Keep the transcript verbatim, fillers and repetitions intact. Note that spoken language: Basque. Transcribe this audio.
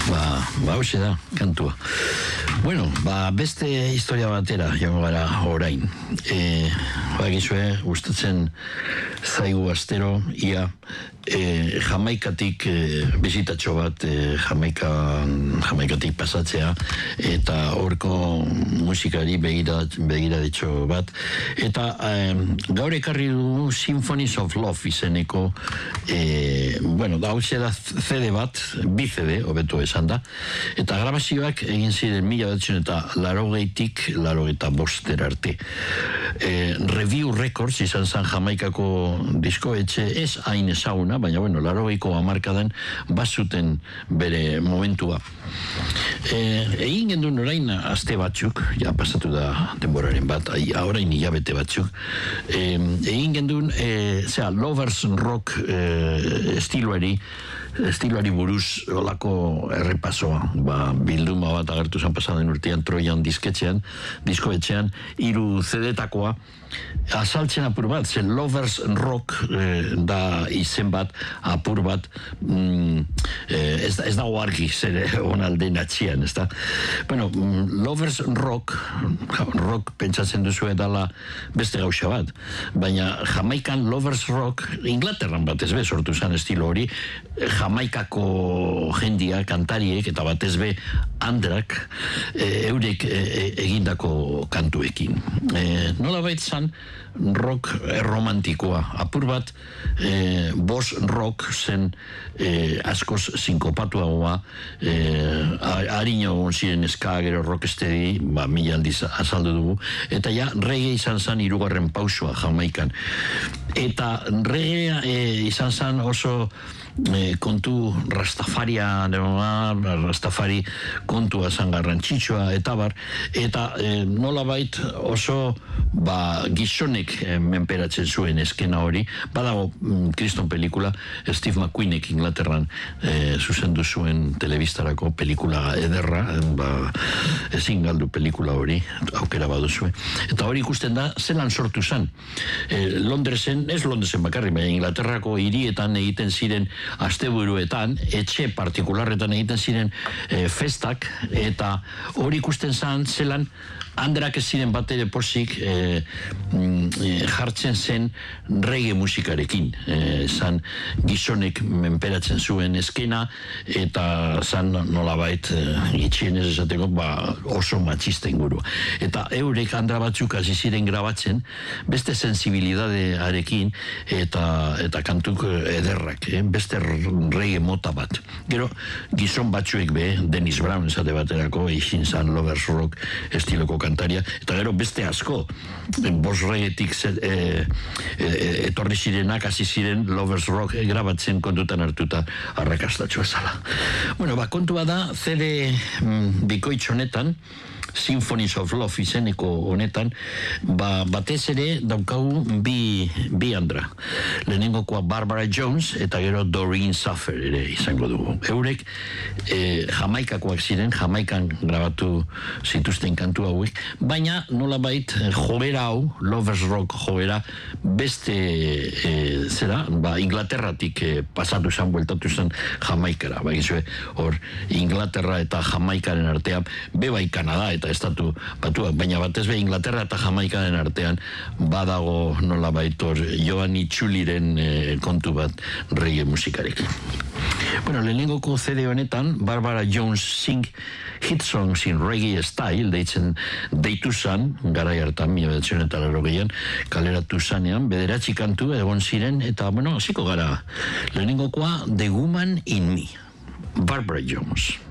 Ba, ba, hoxe da, kantua. Bueno, ba, beste historia batera, jango gara orain. E, ba, gizue, gustatzen zaigu astero, ia, e, Jamaikatik e, bizitatxo bat, e, Jamaika, Jamaikatik pasatzea, eta horko musikari begirat, begiradetxo bat, eta e, gaur ekarri du Symphonies of Love izeneko, e, bueno, da, hoxe da C D bat, bi C D, hobeto esan da, eta grabazioak egin ziren mila batzen eta larogeitik, larogeita boster arte. E, Review Records izan zan Jamaikako diskoetxe, ez hain ezaguna, baina bueno, larogeiko hamarkadan bazuten bere momentua. E, egin gendun orain aste batzuk, ja pasatu da denboraren bat, orain hilabete batzuk, e, egin gendun, e, zera, Lovers Rock e, estiloari, estiloari buruz olako errepasoa, ba, bilduma bat agertu zan pasaden urtean Troian disketxean, diskoetxean, hiru C D-takoa, azaltzen apur bat, zen Lovers Rock eh, da izen bat, apur bat, mm, eh, ez, ez dago argi zer onalden atxian, ez da? Bueno, mm, Lovers Rock, rock pentsatzen duzu edala beste gauza bat, baina Jamaikan Lovers Rock, Inglaterran batez be, sortu zen estilo hori, Jamaikako jendia, kantariek, eta batez be andrak, e, eurek e, egindako kantuekin. E, nola baitzan, rock romantikoa. Apur bat, e, boss rock zen e, askoz sinkopatuagoa, e, harino ziren ska, gero rocksteady, ba, mila aldiz azaldu dugu, eta ja, reggae izan zen hirugarren pausua Jamaikan. Eta reggae e, izan zen oso E, kontu Rastafaria, Rastafari kontua zan garrantzitsua, eta bar, eta e, nola bait oso ba, gizonek e, menperatzen zuen eskena hori, badago mm, kriston pelikula, Steve McQueenek Inglaterran e, zuzendu zuen telebistarako pelikula ederra, ba, ezin galdu pelikula hori, aukera baduzue, eta hori ikusten da, zelan sortu zen, e, Londresen, ez Londresen bakarri, baina Inglaterrako hirietan egiten ziren asteburuetan, etxe partikularretan egiten ziren e, festak, eta hori ikusten zan zelan andrak ez ziren bat ere posik e, e, jartzen zen reggae musikarekin. E, zan gizonek menperatzen zuen eskena, eta zan nolabait e, itxien ez esateko ba, oso matxista inguru. Eta eurek andra batzuk hasi ziren grabatzen, beste sensibilidadearekin, eta, eta kantuk ederrak, eh? Beste reggae mota bat. Gero, gizon batzuek be, Dennis Brown esate baterako, eixin zan Lovers Rock estiloko kantaria, eta gero beste asko, bos reggaetik e, e, etorri zirenak, hasi ziren Lovers Rock grabatzen kontutan hartuta arrakastatxo ezala. Bueno, ba, kontua da, C D mm, bikoitz honetan, Symphonies of Love izeneko honetan, ba, batez ere daukagu bi, bi andra. Lehenengokoa Barbara Jones eta gero Doreen Saffer ere izango dugu. Eurek e, Jamaikakoak ziren, Jamaikan grabatu zituzten kantu hauek, baina nolabait joera hau, Lovers Rock joera, beste e, zera, ba, Inglaterratik e, pasatu zen, bueltatu zen Jamaikara. Ba, gizue, hor, Inglaterra eta Jamaikaren artean, bebai Kanada eta estatu batuak, baina batez be Inglaterra eta Jamaikaren artean badago nola baitor Joan Itxuliren e, kontu bat reggae musikarekin. Bueno, lehenengoko C D honetan Barbara Jones Sing Hit Songs in Reggae Style deitzen deitu zan, garai hartan mila bederatziehun eta laurogeian kaleratu zanean, bederatzi kantu egon ziren, eta bueno, hasiko gara lehenengokoa The Woman in Me, Barbara Jones.